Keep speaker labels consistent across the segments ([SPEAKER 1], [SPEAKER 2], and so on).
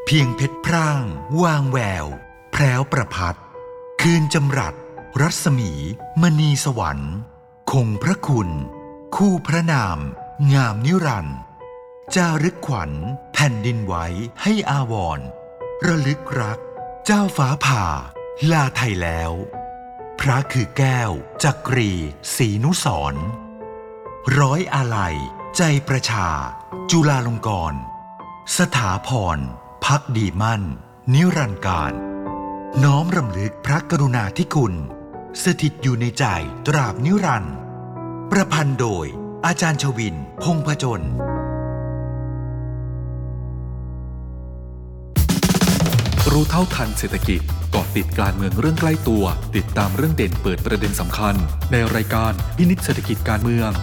[SPEAKER 1] เพียงเพชรพร่างวางแววแพรวประพัดคืนจำรัดรัศมีมณีสวรรค์คงพระคุณคู่พระนามงามนิรันดร์จารึกขวัญแผ่นดินไว้ให้อาวรณ์ระลึกรักเจ้าฟ้าผ่าลาไทยแล้วพระคือแก้วจักรีศรีนุสรณ์ร้อยอาลัยใจประชาจุฬาลงกรณ์สถาพรพักดีมั่นนิรันดร์การน้อมรำลึกพระกรุณาธิคุณสถิตอยู่ในใจตราบนิรันดร์ประพันธ์โดยอาจารย์ชวินพงษ์ผจญ
[SPEAKER 2] รู้เท่าทันเศรษฐกิจเกาะติดการเมืองเรื่องใกล้ตัวติดตามเรื่องเด่นเปิดประเด็นสำคัญในรายการพินิจเศรษฐกิจการเมือง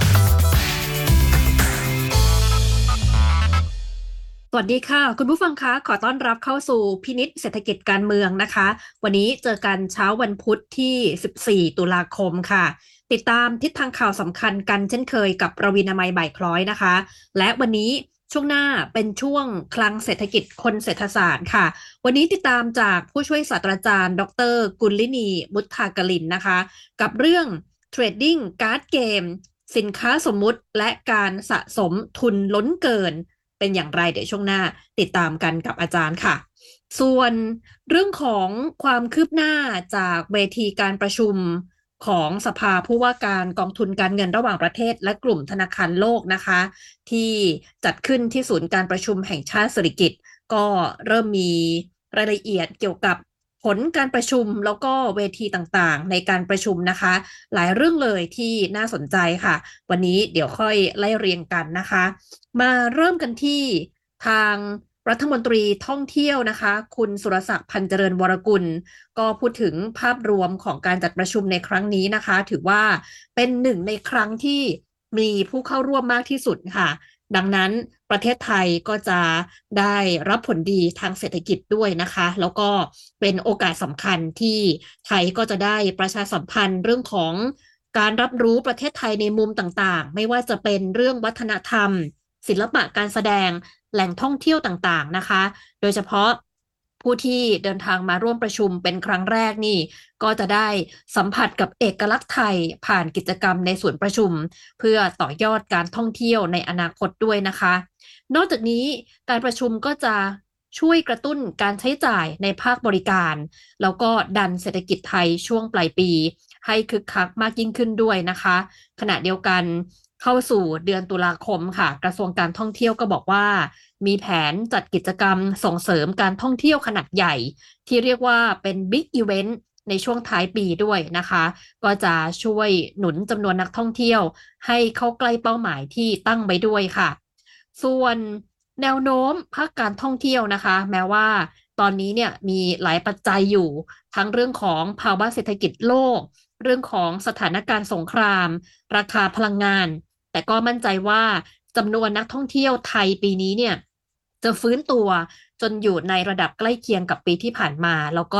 [SPEAKER 3] สวัสดีค่ะคุณผู้ฟังคะขอต้อนรับเข้าสู่พินิจเศรษฐกิจการเมืองนะคะวันนี้เจอกันเช้าวันพุธที่14ตุลาคมค่ะติดตามทิศทางข่าวสำคัญกันเช่นเคยกับประวินามัยบ่ายคล้อยนะคะและวันนี้ช่วงหน้าเป็นช่วงคลังเศรษฐกิจคนเศรษฐศาสตร์ค่ะวันนี้ติดตามจากผู้ช่วยศาสตราจารย์ดร.กุลลินีมุทธากลินนะคะกับเรื่องเทรดดิ้งการ์ดเกมสินค้าสมมุติและการสะสมทุนล้นเกินเป็นอย่างไรเดี๋ยวช่วงหน้าติดตามกันกับอาจารย์ค่ะส่วนเรื่องของความคืบหน้าจากเวทีการประชุมของสภาผู้ว่าการกองทุนการเงินระหว่างประเทศและกลุ่มธนาคารโลกนะคะที่จัดขึ้นที่ศูนย์การประชุมแห่งชาติสิริกิติ์ก็เริ่มมีรายละเอียดเกี่ยวกับผลการประชุมแล้วก็เวทีต่างๆในการประชุมนะคะหลายเรื่องเลยที่น่าสนใจค่ะวันนี้เดี๋ยวค่อยไล่เรียงกันนะคะมาเริ่มกันที่ทางรัฐมนตรีท่องเที่ยวนะคะคุณสุรศักดิ์พันเจริญวรกุลก็พูดถึงภาพรวมของการจัดประชุมในครั้งนี้นะคะถือว่าเป็นหนึ่งในครั้งที่มีผู้เข้าร่วมมากที่สุดค่ะดังนั้นประเทศไทยก็จะได้รับผลดีทางเศรษฐกิจด้วยนะคะแล้วก็เป็นโอกาสสำคัญที่ไทยก็จะได้ประชาสัมพันธ์เรื่องของการรับรู้ประเทศไทยในมุมต่างๆไม่ว่าจะเป็นเรื่องวัฒนธรรมศิลปะการแสดงแหล่งท่องเที่ยวต่างๆนะคะโดยเฉพาะผู้ที่เดินทางมาร่วมประชุมเป็นครั้งแรกนี่ก็จะได้สัมผัสกับเอกลักษณ์ไทยผ่านกิจกรรมในส่วนประชุมเพื่อต่อยอดการท่องเที่ยวในอนาคตด้วยนะคะนอกจากนี้การประชุมก็จะช่วยกระตุ้นการใช้จ่ายในภาคบริการแล้วก็ดันเศรษฐกิจไทยช่วงปลายปีให้คึกคักมากยิ่งขึ้นด้วยนะคะขณะเดียวกันเข้าสู่เดือนตุลาคมค่ะกระทรวงการท่องเที่ยวก็บอกว่ามีแผนจัดกิจกรรมส่งเสริมการท่องเที่ยวขนาดใหญ่ที่เรียกว่าเป็นบิ๊กอีเวนต์ในช่วงท้ายปีด้วยนะคะก็จะช่วยหนุนจำนวนนักท่องเที่ยวให้เข้าใกล้เป้าหมายที่ตั้งไว้ด้วยค่ะส่วนแนวโน้มภาคการท่องเที่ยวนะคะแม้ว่าตอนนี้เนี่ยมีหลายปัจจัยอยู่ทั้งเรื่องของภาวะเศรษฐกิจโลกเรื่องของสถานการณ์สงครามราคาพลังงานแต่ก็มั่นใจว่าจำนวนนักท่องเที่ยวไทยปีนี้เนี่ยจะฟื้นตัวจนอยู่ในระดับใกล้เคียงกับปีที่ผ่านมาแล้วก็